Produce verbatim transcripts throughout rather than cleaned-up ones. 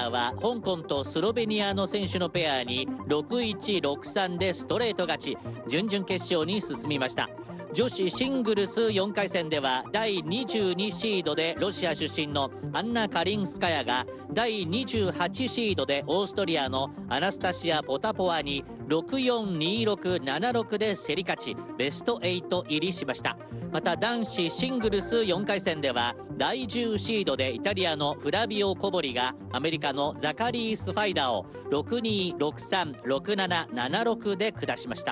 アは香港とスロベニアの選手のペアに ろくいち、ろくさん でストレート勝ち、準々決勝に進みました。女子シングルスよんかい戦ではだいにじゅうにシードでロシア出身のアンナ・カリンスカヤがだいにじゅうはちシードでオーストリアのアナスタシア・ポタポワに ろくよん、にろく、ななろく で競り勝ち、ベストはち入りしました。また男子シングルスよんかい戦ではだいじゅうシードでイタリアのフラビオ・コボリがアメリカのザカリース・ファイダーを ろくに、ろくさん、ろくなな、ななろく で下しました。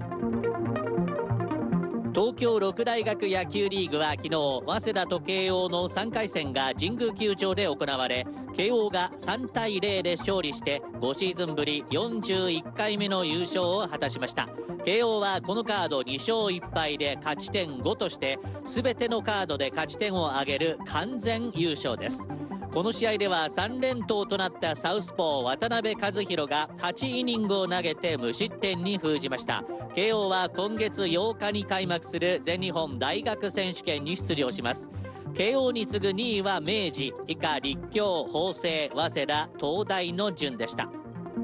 東京六大学野球リーグは昨日、早稲田と慶応のさんかい戦が神宮球場で行われ、慶応がさんたいゼロで勝利してごシーズンぶりよんじゅういっかいめの優勝を果たしました。慶応はこのカードにしょういっぱいで勝ち点ごとして全てのカードで勝ち点を上げる完全優勝です。この試合ではさん連投となったサウスポー渡辺和大がはちイニングを投げて無失点に封じました。慶応は今月ようかに開幕する全日本大学選手権に出場します。慶応に次ぐにいは明治、以下立教、法政、早稲田、東大の順でした。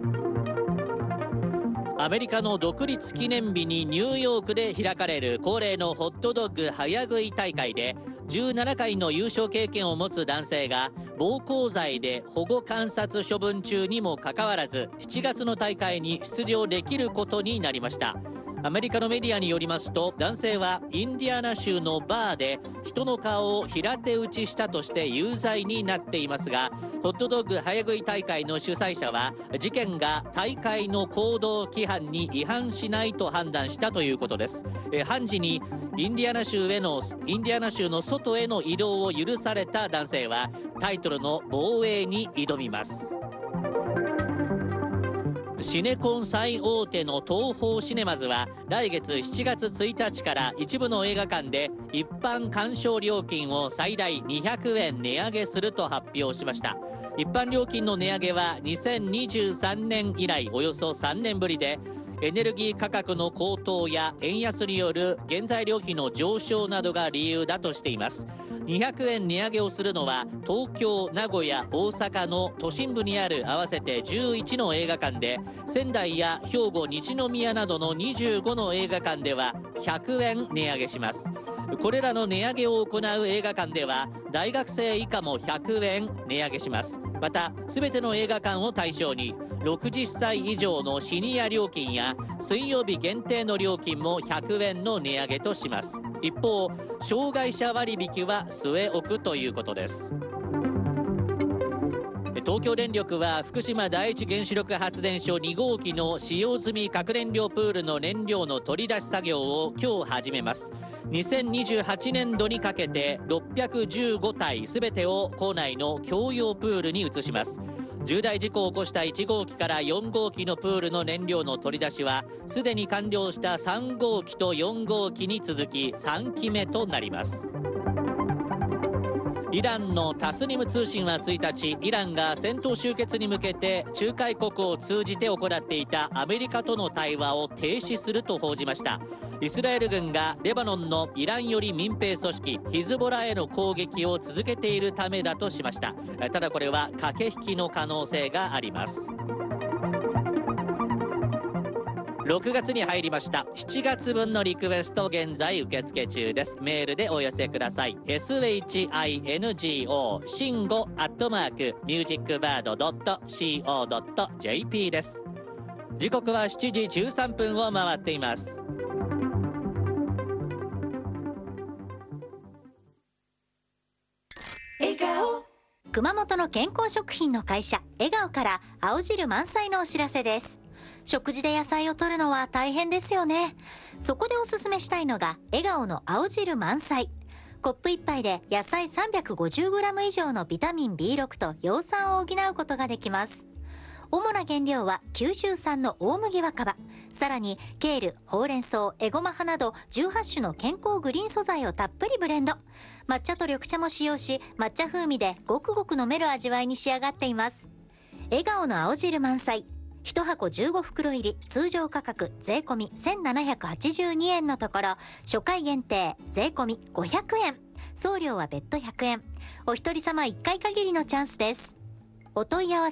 アメリカの独立記念日にニューヨークで開かれる恒例のホットドッグ早食い大会でじゅうななかいの優勝経験を持つ男性が暴行罪で保護観察処分中にもかかわらずしちがつの大会に出場できることになりました。アメリカのメディアによりますと、男性はインディアナ州のバーで人の顔を平手打ちしたとして有罪になっていますが、ホットドッグ早食い大会の主催者は事件が大会の行動規範に違反しないと判断したということです。え判事にインディアナ州へのインディアナ州の外への移動を許された男性はタイトルの防衛に挑みます。シネコン最大手の東宝シネマズは来月しちがつついたちから一部の映画館で一般鑑賞料金を最大にひゃくえん値上げすると発表しました。一般料金の値上げはにせんにじゅうさんねん以来およそさんねんぶりで、エネルギー価格の高騰や円安による原材料費の上昇などが理由だとしています。にひゃくえん値上げをするのは東京、名古屋、大阪の都心部にある合わせてじゅういちの映画館で、仙台や兵庫、西宮などのにじゅうごの映画館ではひゃくえん値上げします。これらの値上げを行う映画館では大学生以下もひゃくえん値上げします。また全ての映画館を対象にろくじゅっさい以上のシニア料金や水曜日限定の料金もひゃくえんの値上げとします。一方、障害者割引は据え置くということです。東京電力は福島第一原子力発電所にごうきの使用済み核燃料プールの燃料の取り出し作業を今日始めます。にせんにじゅうはちねんどにかけてろっぴゃくじゅうごたいすべてを構内の共用プールに移します。重大事故を起こしたいちごうきからよんごうきのプールの燃料の取り出しはすでに完了したさんごうきとよんごうきに続きさんきめとなります。イランのタスニム通信はついたち、イランが戦闘終結に向けて仲介国を通じて行っていたアメリカとの対話を停止すると報じました。イスラエル軍がレバノンのイラン寄り民兵組織ヒズボラへの攻撃を続けているためだとしました。ただこれは駆け引きの可能性があります。ろくがつに入りました。しちがつぶんのリクエスト現在受付中です。メールでお寄せください。 シンゴ シンゴアットマークミュージックバードドットシーオードットジェーピー です。時刻はしちじじゅうさんぷんを回っています。 笑顔。熊本の健康食品の会社笑顔から青汁満載のお知らせです。食事で野菜を摂るのは大変ですよね。そこでおすすめしたいのが笑顔の青汁満載。コップいっぱいで野菜 さんびゃくごじゅうグラム 以上のビタミン ビーろく と葉酸を補うことができます。主な原料は九州産の大麦若葉、さらにケール、ほうれん草、エゴマ葉などじゅうはっしゅの健康グリーン素材をたっぷりブレンド。抹茶と緑茶も使用し、抹茶風味でごくごく飲める味わいに仕上がっています。笑顔の青汁満載、いちはこじゅうごふくろ入り、通常価格税込みせんななひゃくはちじゅうにえんのところ、初回限定税込みごひゃくえん、送料は別途ひゃくえん。お一人様いっかい限りのチャンスです。お問い合わせ